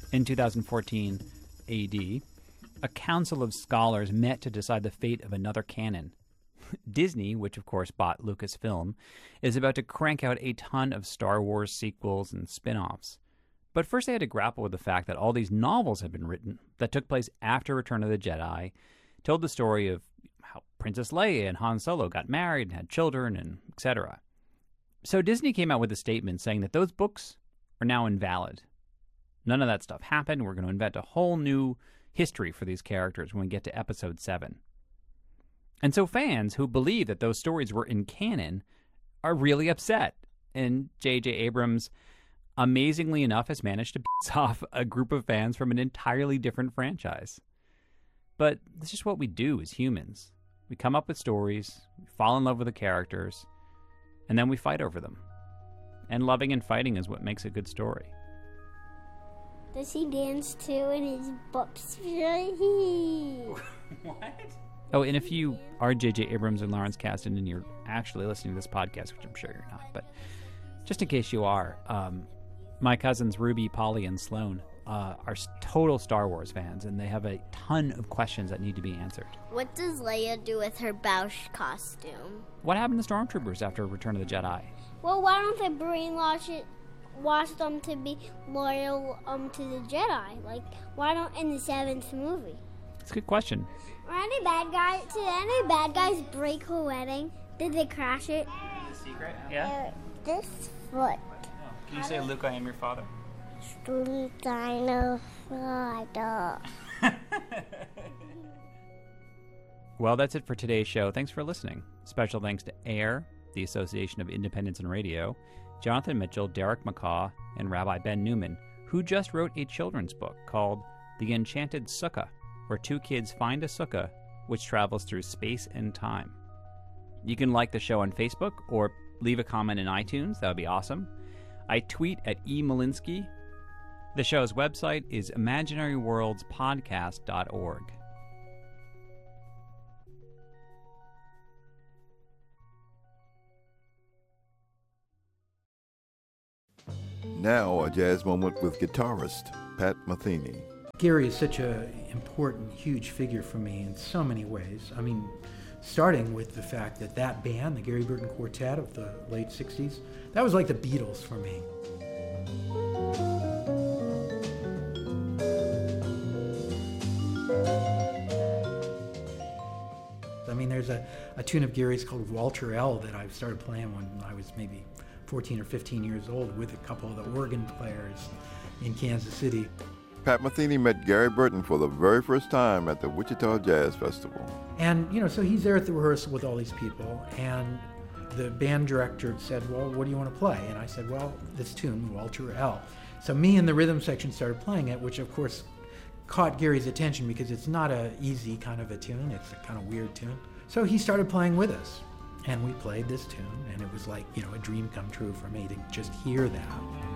In 2014 AD, a council of scholars met to decide the fate of another canon. Disney, which of course bought Lucasfilm, is about to crank out a ton of Star Wars sequels and spin-offs. But first they had to grapple with the fact that all these novels had been written that took place after Return of the Jedi, told the story of how Princess Leia and Han Solo got married and had children, and etc. So Disney came out with a statement saying that those books are now invalid. None of that stuff happened. We're going to invent a whole new history for these characters when we get to Episode 7. And so fans who believe that those stories were in canon are really upset. And J.J. Abrams, amazingly enough, has managed to piss off a group of fans from an entirely different franchise. But it's just what we do as humans. We come up with stories, we fall in love with the characters, and then we fight over them. And loving and fighting is what makes a good story. Does he dance too in his books? What? Oh, and if you are J.J. Abrams and Lawrence Kasdan and you're actually listening to this podcast, which I'm sure you're not, but just in case you are, my cousins Ruby, Polly, and Sloan are total Star Wars fans, and they have a ton of questions that need to be answered. What does Leia do with her Bausch costume? What happened to Stormtroopers after Return of the Jedi? Well, why don't they brainwash them to be loyal to the Jedi? Like, why don't in the 7th movie? It's a good question. Did any bad guys break her wedding? Did they crash it? The secret? Yeah? This foot. Can you say, Luke, I am your father? Well, that's it for today's show. Thanks for listening. Special thanks to AIR, the Association of Independents in Radio, Jonathan Mitchell, Derek McCaw, and Rabbi Ben Newman, who just wrote a children's book called The Enchanted Sukkah, where two kids find a sukkah which travels through space and time. You can like the show on Facebook or leave a comment in iTunes. That would be awesome. I tweet at @eMalinsky. The show's website is imaginaryworldspodcast.org. Now, a jazz moment with guitarist Pat Metheny. Gary is such an important, huge figure for me in so many ways. I mean, starting with the fact that that band, the Gary Burton Quartet of the late 60s, that was like the Beatles for me. I mean, there's a tune of Gary's called Walter L. that I started playing when I was maybe 14 or 15 years old with a couple of the organ players in Kansas City. Pat Metheny met Gary Burton for the very first time at the Wichita Jazz Festival. And, so he's there at the rehearsal with all these people, and the band director said, well, what do you want to play? And I said, well, this tune, Walter L. So me and the rhythm section started playing it, which of course caught Gary's attention because it's not an easy kind of a tune, it's a kind of weird tune. So he started playing with us, and we played this tune, and it was like, a dream come true for me to just hear that.